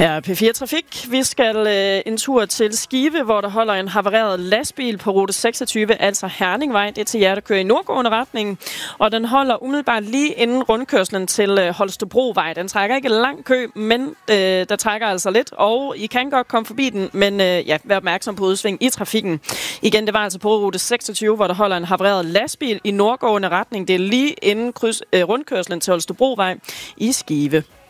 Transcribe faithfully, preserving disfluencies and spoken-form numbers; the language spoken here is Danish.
Her er P fire Trafik. Vi skal øh, en tur til Skive, hvor der holder en havareret lastbil på rute seksogtyve, altså Herningvej. Det er til jer, der kører i nordgående retning. Og den holder umiddelbart lige inden rundkørslen til øh, Holstebrovej. Den trækker ikke lang kø, men øh, der trækker altså lidt. Og I kan godt komme forbi den, men øh, ja, vær opmærksom på udsving i trafikken. Igen, det var altså på rute seksogtyve, hvor der holder en havareret lastbil i nordgående retning. Det er lige inden kryds, øh, rundkørslen til Holstebrovej i Skive.